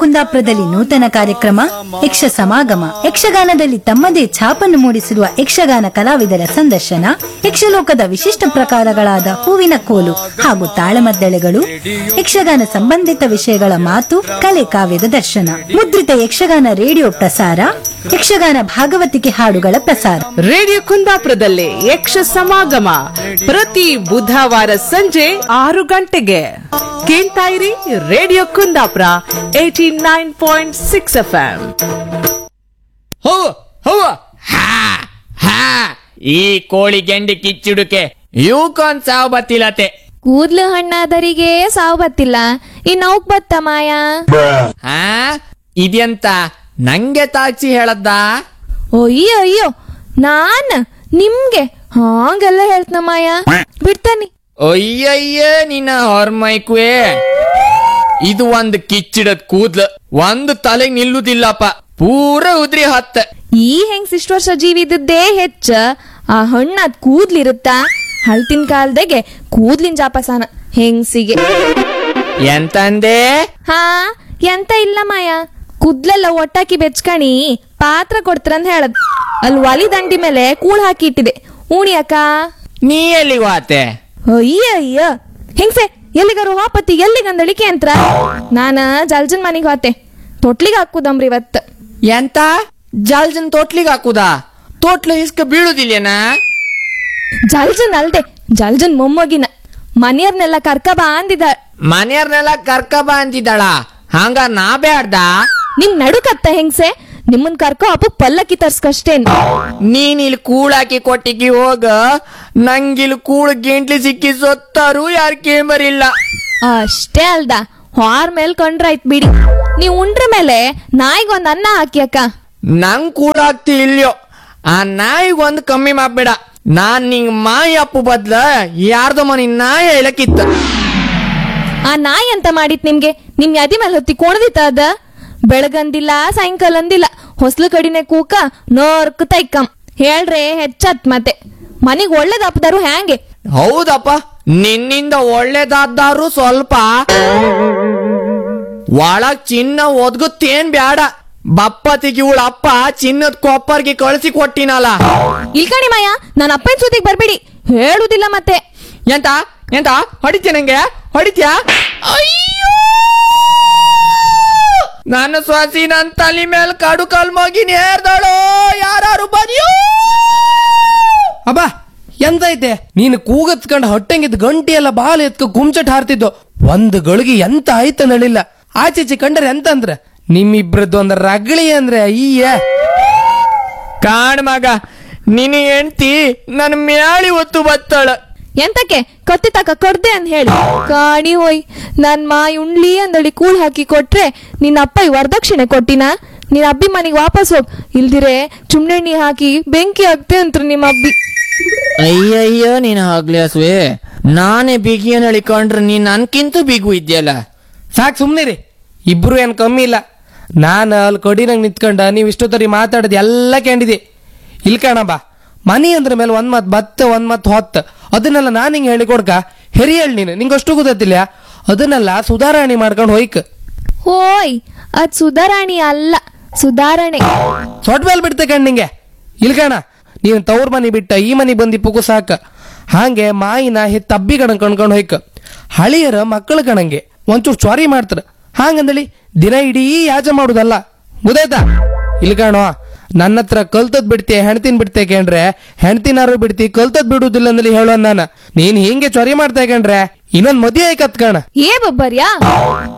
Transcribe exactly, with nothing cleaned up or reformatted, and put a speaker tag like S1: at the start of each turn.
S1: ಕುಂದಾಪುರದಲ್ಲಿ ನೂತನ ಕಾರ್ಯಕ್ರಮ ಯಕ್ಷ ಸಮಾಗಮ. ಯಕ್ಷಗಾನದಲ್ಲಿ ತಮ್ಮದೇ ಛಾಪನ್ನು ಮೂಡಿಸಿರುವ ಯಕ್ಷಗಾನ ಕಲಾವಿದರ ಸಂದರ್ಶನ, ಯಕ್ಷಲೋಕದ ವಿಶಿಷ್ಟ ಪ್ರಕಾರಗಳಾದ ಹೂವಿನ ಕೋಲು ಹಾಗೂ ತಾಳಮದ್ದಳೆಗಳು, ಯಕ್ಷಗಾನ ಸಂಬಂಧಿತ ವಿಷಯಗಳ ಮಾತು ಕಲೆ ಕಾವ್ಯದ ದರ್ಶನ ಮುದ್ರಿತ ಯಕ್ಷಗಾನ ರೇಡಿಯೋ ಪ್ರಸಾರ, ಯಕ್ಷಗಾನ ಭಾಗವತಿಕೆ ಹಾಡುಗಳ ಪ್ರಸಾರ.
S2: ರೇಡಿಯೋ ಕುಂದಾಪುರದಲ್ಲಿ ಯಕ್ಷ ಸಮಾಗಮ ಪ್ರತಿ ಬುಧವಾರ ಸಂಜೆ ಆರು ಗಂಟೆಗೆ ಕೇಳ್ತಾ ಇರಿ. Radio Kundapura eighty nine point six F M.
S3: ಹೋ ಹೋ ಹಾ ಹಾ ಈ ಕೋಳಿ ಗೆಂಡಿ ಕಿಚ್ಚುಡುಕೆ ಇವಕ್ಕೊಂದ್ ಸಾವು ಬತ್ತಿಲತೆ.
S4: ಕೂದ್ಲು ಹಣ್ಣಾದರಿಗೆ ಸಾವು ಬತ್ತಿಲ್ಲ, ಇನ್ನೌಕ್ ಬತ್ತ ಮಾಯ.
S3: ಹಾ ಇದೆಂತ ನಂಗೆ ತಾಚಿ ಹೇಳದ್ದ?
S4: ಅಯ್ಯೋ ಅಯ್ಯೋ, ನಾನ್ ನಿಮ್ಗೆ ಹಾಗೆಲ್ಲ ಹೇಳ್ತನ ಮಾಯ, ಬಿಡ್ತಾನಿ.
S3: ಅಯ್ಯಯ್ಯ ನಿನ್ನ ಹೊರ್ಮೈಕ್ವೇ, ಇದು ಒಂದ್ ಕಿಚ್ಚಿಡದ್ ಕೂದ್ಲು ಒಂದು ತಲೆಗ್ ನಿಲ್ಲುದಿಲ್ಲಪ್ಪ, ಪೂರ ಉದ್ರಿ ಹತ್ತ.
S4: ಈ ಹೆಂಗ್ ಇಷ್ಟ ವರ್ಷ ಜೀವಿ ಇದ್ದದ್ದೇ ಹೆಚ್ಚ, ಆ ಹಣ್ಣಾದ್ ಕೂದ್ಲಿರುತ್ತ. ಹಳ್ತಿನ ಕಾಲದಾಗೆ ಕೂದ್ಲಿನ ಜಾಪಸಾನ ಹೆಂಗ್ಸಿಗೆ.
S3: ಎಂತಂದೆ?
S4: ಹಾ ಎಂತ ಇಲ್ಲ ಮಾಯ, ಕೂದ್ಲೆಲ್ಲ ಒಟ್ಟಾಕಿ ಬೆಚ್ಕಣಿ ಪಾತ್ರ ಕೊಡ್ತೀರಂತ ಹೇಳದ್. ಅಲ್ಲಿ ಒಲಿ ದಂಡಿ ಮೇಲೆ ಕೂಳ್ ಹಾಕಿ ಇಟ್ಟಿದೆ, ಉಣಿಯಕ್ಕ.
S3: ನೀ ಎಲ್ಲಿ ವಾತೆ?
S4: ಅಯ್ಯ ಅಯ್ಯ ಹೆಂಗ್ಸೆ, ಎಲ್ಲಿಗಾರು ಹಾಪತಿ ಎಲ್ಲಿಗಂದಳಿಕೆ ಅಂತ್ರ. ನಾನ ಜಲ್ಜನ್ ಮನಿಗ್ ಹೋತೆ, ತೊಟ್ಲಿಗೆ ಹಾಕುದಮ್ರಿ ಇವತ್.
S3: ಎಂತ ಜಲ್ಜನ್ ತೋಟ್ಲಿಗೆ ಹಾಕುದಾ? ತೋಟ್ಲು ಇಸ್ಕ ಬೀಳುದಿಲ್ಲೇನಾ?
S4: ಜಲ್ಜನ್ ಅಲ್ದೆ, ಜಲ್ಜನ್ ಮೊಮ್ಮಗಿನ ಮನೆಯವ್ರನ್ನೆಲ್ಲ ಕರ್ಕ ಬಾ ಅಂದಿದ.
S3: ಮನೆಯವ್ರನ್ನೆಲ್ಲ ಕರ್ಕ ಬಾ ಅಂತಿದ್ದಾಳ? ಹಂಗ ನಾ ಬ್ಯಾಡ್ದ?
S4: ನಿಮ್ ನಡುಕತ್ತ ಹೆಂಗ್ಸೆ, ನಿಮ್ಮನ್ ಕರ್ಕೊ ಹಬ್ಬಕ್ ಪಲ್ಲಕ್ಕಿ ತರ್ಸ್ಕಷ್ಟೇನ್.
S3: ನೀನ್ ಇಲ್ಲಿ ಕೂಳಾಕಿ ಕೊಟ್ಟಿಗಿ ಹೋಗ, ನಂಗಿಲ್ ಕೂಳು ಗೆಂಟ್ಲಿ ಸಿಕ್ಕಿ ಸೊತ್ತಾರು ಯಾರ ಕೇಂಬರಿಲ್ಲ.
S4: ಅಷ್ಟೇ ಅಲ್ದ, ಹಾರ್ ಮೇಲ್ ಕೊಂಡ್ರಾಯ್ತ್ ಬಿಡಿ. ನೀವ್ ಉಂಡ್ರ ಮೇಲೆ ನಾಯಿಗೊಂದ್ ಅನ್ನ ಹಾಕಿ ಅಕ್ಕ.
S3: ನಂಗ್ ಕೂಳಾಗ್ತಿ ಇಲ್ಯೋ, ಆ ನಾಯಿಗೊಂದ್ ಕಮ್ಮಿ ಮಾಡ್ಬೇಡ. ನಾನ್ ನಿಂಗ್ ಮಾಯಿ ಅಪ್ಪು ಬದ್ಲ ಯಾರ್ದೋ ಮನಿ ನಾಯಿ ಹೇಳಕ್ಕಿತ್ತ.
S4: ಆ ನಾಯಿ ಅಂತ ಮಾಡಿತ್ ನಿಮ್ಗೆ? ನಿಮ್ ಯಾದಿ ಮೇಲೆ ಹೊತ್ತಿ ಕೋಣದಿತ್ತ ಅದ? ಬೆಳಗಂದಿಲ್ಲ ಸಾಯಂಕಾಲ ಅಂದಿಲ್ಲ, ಹೊಸ್ಲು ಕಡಿನೆ ಕೂಕ ನೋರ್ಕ ತೈಕಂ ಹೇಳ್ರೆ ಹೆಚ್ಚತ್. ಮತ್ತೆ ಮನಿಗ್ ಒಳ್ಳೇದಪ್ಪದಾರು ಹ್ಯಾಂಗೆ?
S3: ಹೌದಪ್ಪ, ನಿನ್ನಿಂದ ಒಳ್ಳೇದಾದ್ರು ಸ್ವಲ್ಪ. ಒಳಗ್ ಚಿನ್ನ ಒದ್ಗುತ್ತೇನ್ ಬ್ಯಾಡ, ಬಪ್ಪತಿಗೆ ಇವಳ ಅಪ್ಪ ಚಿನ್ನದ ಕೊಪ್ಪರ್ಗೆ ಕಳ್ಸಿ ಕೊಟ್ಟಿನಲ್ಲ.
S4: ಇಲ್ಕಣಿ ಮಾಯ, ನನ್ನ ಅಪ್ಪನ ಸುದ್ದಿಗೆ ಬರ್ಬೇಡಿ, ಹೇಳುದಿಲ್ಲ ಮತ್ತೆ.
S3: ಎಂತ ಎಂತ ಹೊಡಿತ್ಯ? ನಂಗೆ ಹೊಡಿತ್ಯಾ? ಅಯ್ಯೋ, ನನ್ನ ಸ್ವಾಸಿ ನನ್ ತಲೆ ಮೇಲೆ ಕಾಡು ಕಾಲ್ ಮಗಿ ನೇರ್ದಳೋ, ಯಾರು ಬದಿಯೋ.
S5: ಅಬ್ಬಾ ಎಂತೈತೆ ನೀನು ಕೂಗತ್ಕಂಡ್ ಹೊಟ್ಟೆಂಗಿದ್ ಗಂಟಿ ಎಲ್ಲ ಬಾಲ್ ಎತ್ಕ ಗುಮ್ಚಟ್ ಹಾರ್ತಿದ್ದು. ಒಂದ್ ಗಳಿಗೆ ಎಂತ ಆಯ್ತ ನಳಿಲ್ಲ. ಆಚೆಚೆ ಕಂಡ್ರೆ ಎಂತ ಅಂದ್ರ ನಿಮ್ಮಿಬ್ರದ್ದು ಒಂದ್ ರಗಳಿ ಅಂದ್ರೆ ಅಯ್ಯ.
S3: ಕಾಣ್ ಮಗ, ನಿನ್ನ ಹೆಂಡ್ತಿ ನನ್ ಮ್ಯಾಳಿ ಒತ್ತು ಬತ್ತಾಳ.
S4: ಎಂತಕ್ಕೆ ಕತ್ತಿ ತಕ ಕೊಡ್ದೆ ಅಂತ ಹೇಳಿ ಕಾಣಿ ಹೋಯ್. ನನ್ ಮಾಯಿ ಉಣ್ಲಿ ಅಂದಳಿ ಕೂಳ್ ಹಾಕಿ ಕೊಟ್ರೆ ನಿನ್ನ ಅಪ್ಪ ವರದಕ್ಷಿಣೆ ಕೊಟ್ಟಿನ? ನಿನ್ನ ಅಬ್ಬಿ ಮನೆಗೆ ವಾಪಸ್ ಹೋಗ್, ಇಲ್ದಿರೆ ಚುಮ್ನೆಣ್ಣಿ ಹಾಕಿ ಬೆಂಕಿ ಹಾಕ್ತೆ ಅಂತ ನಿಮ್ಮ ಅಬ್ಬಿ.
S3: ಅಯ್ಯಯ್ಯೋ ನೀನ್ ಆಗ್ಲಿ ಹಸುವೆ, ನಾನೇ ಬಿಗಿಯನ್ ಹೇಳಿಕೊಂಡ್ರೆ ನೀನ್ ನನ್ಕಿಂತ ಬಿಗು ಇದ್ಯಲ್ಲ.
S5: ಸಾಕ್ ಸುಮ್ನಿರಿ, ಇಬ್ರು ಏನ್ ಕಮ್ಮಿ ಇಲ್ಲ. ನಾನು ಅಲ್ಲಿ ಕಡಿನಂಗ್ ನಿಂತ್ಕೊಂಡ ನೀವ್ ಇಷ್ಟೊತ್ತರಿ ಮಾತಾಡದ್ ಎಲ್ಲ ಕೇಳಿದೆ. ಇಲ್ ಕಾಣಬ್ಬ, ಮನಿ ಅಂದ್ರ ಮೇಲೆ ಒಂದ್ ಮತ್ ಬತ್ತ ಒಂದ್ ಮತ್ ಹೊತ್ತ, ಅದನ್ನೆಲ್ಲ ನಾನ್ ಹಿಂಗ್ ಹೇಳಿ ಕೊಡ್ಕ ಹೆರಿಯಳ್ ನೀನು. ನಿಂಗಷ್ಟು ಗೊತ್ತಿಲ್ಲ, ಅದನ್ನೆಲ್ಲ ಸುಧಾರಣೆ ಮಾಡ್ಕೊಂಡ್ ಹೋಯ್ಕ.
S4: ಹೋಯ್, ಅದ್ ಸುಧಾರಾಣಿ ಅಲ್ಲ, ಸುಧಾರಣೆ.
S5: ಸೊಟ್ ಮೇಲೆ ಬಿಡ್ತೆ ಕಣ್ ನಿಂಗೆ. ಇಲ್ಕಣ, ನೀನ್ ತವ್ರ ಮನಿ ಬಿಟ್ಟ ಈ ಮನಿ ಬಂದಿ ಪುಗು ಸಾಕ. ಹಾಗೆ ಮಾಯಿನ ಹೆತ್ತ ಅಬ್ಬಿ ಕಣಂಗ್ ಕಣ್ಕೊಂಡ್ ಹೋಯ್ಕ. ಹಳಿಯರ ಮಕ್ಕಳ ಕಣಂಗೆ ಒಂಚೂರು ಚ್ವಾರಿ ಮಾಡ್ತಾರ, ಹಾಗಂದಳಿ ದಿನ ಇಡೀ ಯಾಜ ಮಾಡುದಲ್ಲ, ಗೊತ್ತಾಯ್ತಾ? ಇಲ್ಕಣೋ, ನನ್ನ ಹತ್ರ ಕಲ್ತದ್ ಬಿಡ್ತಿ ಹೆಣ್ತಿನ್ ಬಿಡ್ತೆ ಕೇಂಡ್ರೆ ಹೆಣ್ತಿನಾರು ಬಿಡ್ತಿ, ಕಲ್ತದ್ ಬಿಡುದಿಲ್ಲ ಅಂದಲಿ ಹೇಳೋ. ನಾನು ನೀನ್ ಹಿಂಗೆ ಚೊರಿ ಮಾಡ್ತಾ ಕಂಡ್ರೆ ಇನ್ನೊಂದ್ ಮದುವೆ ಆಯ್ಕತ್ ಕಣ.
S4: ಏ ಬಬ್ಬರ್ಯಾ,